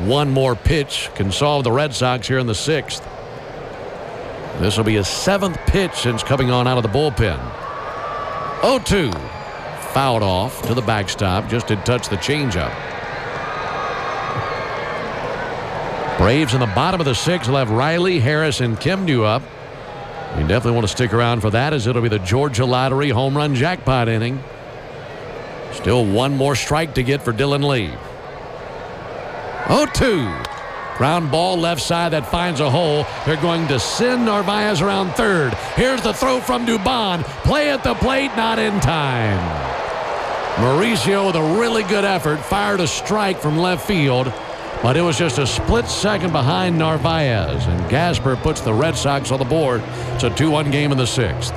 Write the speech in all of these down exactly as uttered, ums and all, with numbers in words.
one more pitch can solve the Red Sox here in the sixth. This will be his seventh pitch since coming on out of the bullpen. oh two. Fouled off to the backstop. Just did touch the changeup. Braves in the bottom of the sixth will have Riley, Harris, and Kim due up. You definitely want to stick around for that, as it'll be the Georgia Lottery home run jackpot inning. Still one more strike to get for Dylan Lee. oh two. Ground ball left side that finds a hole. They're going to send Narvaez around third. Here's the throw from Dubon. Play at the plate, not in time. Mauricio, with a really good effort, fired a strike from left field, but it was just a split second behind Narvaez, and Gasper puts the Red Sox on the board. It's a two one game in the sixth.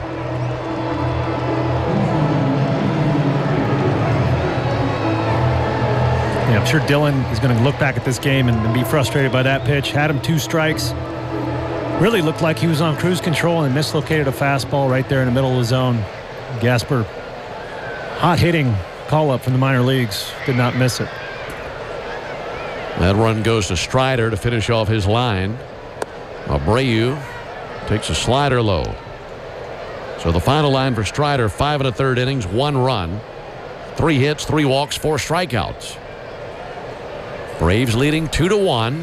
Yeah, I'm sure Dylan is going to look back at this game and, and be frustrated by that pitch. Had him two strikes. Really looked like he was on cruise control and mislocated a fastball right there in the middle of the zone. Gasper, hot hitting call up from the minor leagues, did not miss it. That run goes to Strider to finish off his line. Abreu takes a slider low. So the final line for Strider: five and a third innings, one run, three hits, three walks, four strikeouts. Braves leading two to one.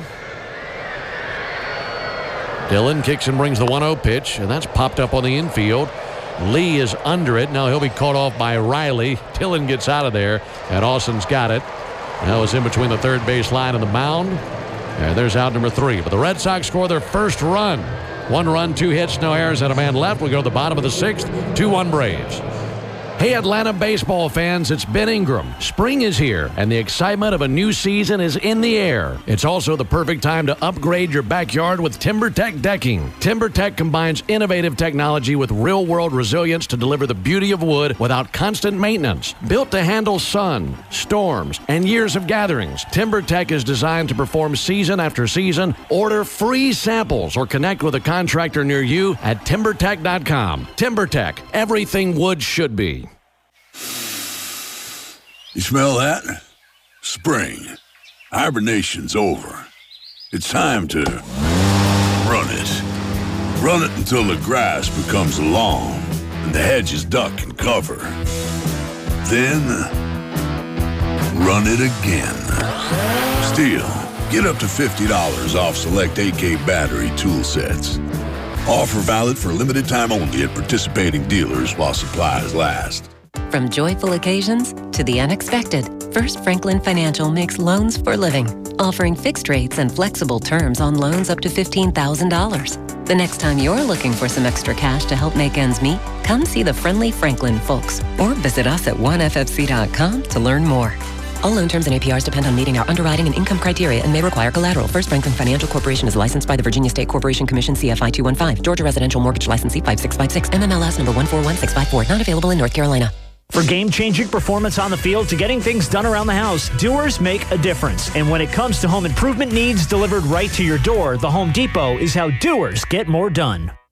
Dylan kicks and brings the one oh pitch, and that's popped up on the infield. Lee is under it. Now he'll be caught off by Riley. Dylan gets out of there, and Austin's got it. That was in between the third base line and the mound. And there's out number three. But the Red Sox score their first run. One run, two hits, no errors, and a man left. We go to the bottom of the sixth. two one Braves. Hey, Atlanta baseball fans, it's Ben Ingram. Spring is here, and the excitement of a new season is in the air. It's also the perfect time to upgrade your backyard with TimberTech decking. TimberTech combines innovative technology with real-world resilience to deliver the beauty of wood without constant maintenance. Built to handle sun, storms, and years of gatherings, TimberTech is designed to perform season after season. Order free samples or connect with a contractor near you at timber tech dot com. TimberTech, everything wood should be. You smell that? Spring. Hibernation's over. It's time to run it. Run it until the grass becomes long and the hedges duck and cover. Then, run it again. Stihl, get up to fifty dollars off select A K battery tool sets. Offer valid for limited time only at participating dealers while supplies last. From joyful occasions to the unexpected, First Franklin Financial makes loans for living, offering fixed rates and flexible terms on loans up to fifteen thousand dollars. The next time you're looking for some extra cash to help make ends meet, come see the friendly Franklin folks or visit us at one f f c dot com to learn more. All loan terms and A P Rs depend on meeting our underwriting and income criteria and may require collateral. First Franklin Financial Corporation is licensed by the Virginia State Corporation Commission, C F I two one five. Georgia Residential Mortgage Licensee five six five six. M M L S number one four one six five four. Not available in North Carolina. For game-changing performance on the field to getting things done around the house, Doers make a difference. And when it comes to home improvement needs delivered right to your door, the Home Depot is how doers get more done.